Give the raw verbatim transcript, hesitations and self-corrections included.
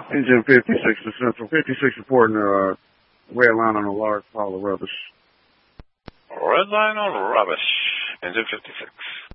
Engine fifty-six to Central. fifty-six reporting a uh, red line on a large pile of rubbish. Red line on rubbish. Engine fifty-six.